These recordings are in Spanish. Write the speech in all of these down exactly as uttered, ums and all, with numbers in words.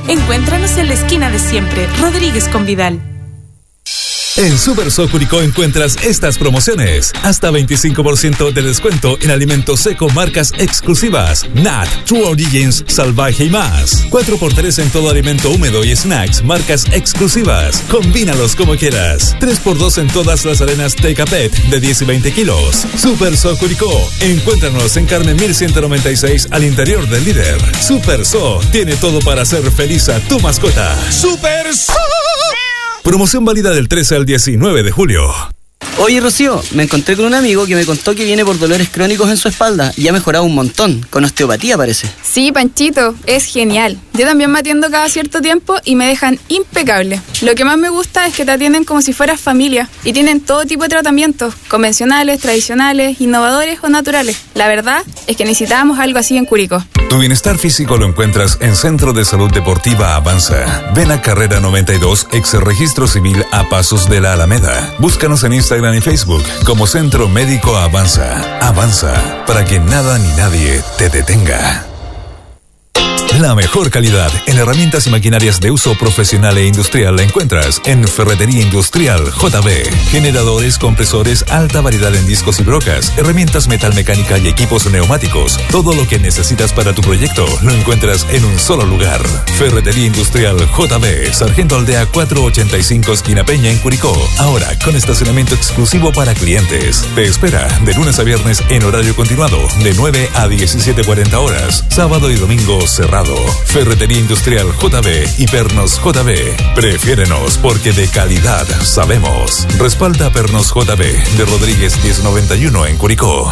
Encuéntranos en la esquina de siempre, Rodríguez con Vidal. En Super So Curicó encuentras estas promociones. Hasta veinticinco por ciento de descuento en alimentos seco marcas exclusivas. Nat, True Origins, Salvaje y más. cuatro por tres en todo alimento húmedo y snacks marcas exclusivas. Combínalos como quieras. tres por dos en todas las arenas Take a Pet de diez y veinte kilos. Super So Curicó. Encuéntranos en Carmen mil ciento noventa y seis al interior del líder. Super So tiene todo para hacer feliz a tu mascota. Super So. Promoción válida del trece al diecinueve de julio. Oye, Rocío, me encontré con un amigo que me contó que viene por dolores crónicos en su espalda y ha mejorado un montón, con osteopatía parece. Sí, Panchito, es genial. Yo también me atiendo cada cierto tiempo y me dejan impecable. Lo que más me gusta es que te atienden como si fueras familia y tienen todo tipo de tratamientos, convencionales, tradicionales, innovadores o naturales. La verdad es que necesitábamos algo así en Curicó. Tu bienestar físico lo encuentras en Centro de Salud Deportiva Avanza. Ven a Carrera noventa y dos, ex Registro Civil a Pasos de la Alameda. Búscanos en Instagram y Facebook como Centro Médico Avanza. Avanza, para que nada ni nadie te detenga. La mejor calidad en herramientas y maquinarias de uso profesional e industrial la encuentras en Ferretería Industrial J B. Generadores, compresores, alta variedad en discos y brocas, herramientas metalmecánica y equipos neumáticos. Todo lo que necesitas para tu proyecto lo encuentras en un solo lugar. Ferretería Industrial J B, Sargento Aldea cuatrocientos ochenta y cinco, esquina Peña en Curicó. Ahora con estacionamiento exclusivo para clientes. Te espera de lunes a viernes en horario continuado de nueve a diecisiete cuarenta horas. Sábado y domingo cerrado. Ferretería Industrial J B y Pernos J B. Prefiérenos porque de calidad sabemos. Respalda Pernos J B de Rodríguez diez noventa y uno en Curicó.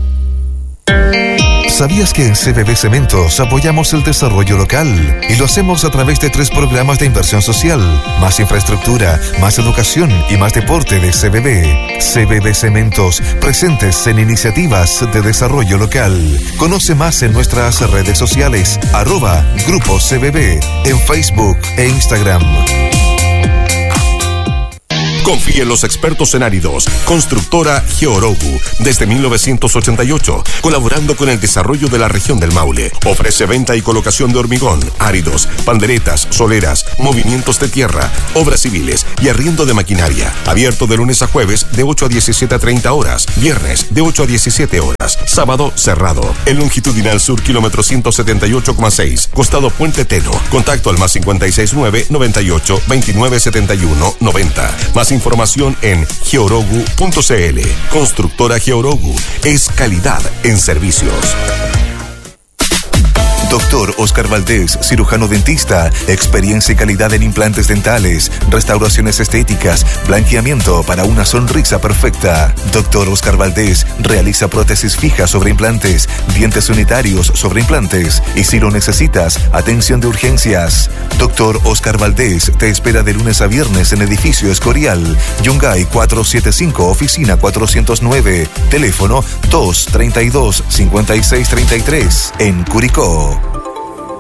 ¿Sabías que en C B B Cementos apoyamos el desarrollo local? Y lo hacemos a través de tres programas de inversión social, más infraestructura, más educación y más deporte de C B B. C B B Cementos, presentes en iniciativas de desarrollo local. Conoce más en nuestras redes sociales, arroba Grupo C B B, en Facebook e Instagram. Confíe en los expertos en áridos. Constructora Georogu, desde mil novecientos ochenta y ocho, colaborando con el desarrollo de la región del Maule. Ofrece venta y colocación de hormigón, áridos, panderetas, soleras, movimientos de tierra, obras civiles y arriendo de maquinaria. Abierto de lunes a jueves de ocho a diecisiete a treinta horas, viernes de ocho a diecisiete horas, sábado cerrado. En longitudinal sur, kilómetro ciento setenta y ocho coma seis, costado Puente Teno. Contacto al más cincuenta y seis nueve, noventa y ocho, veintinueve setenta y uno, noventa. Más información en georogu punto c l. Constructora Georogu es calidad en servicios. Doctor Oscar Valdés, cirujano dentista, experiencia y calidad en implantes dentales, restauraciones estéticas, blanqueamiento para una sonrisa perfecta. Doctor Oscar Valdés realiza prótesis fijas sobre implantes, dientes unitarios sobre implantes y si lo necesitas, atención de urgencias. Doctor Oscar Valdés te espera de lunes a viernes en edificio Escorial, Yungay cuatrocientos setenta y cinco, oficina cuatrocientos nueve, teléfono dos treinta y dos, cincuenta y seis treinta y tres, en Curicó.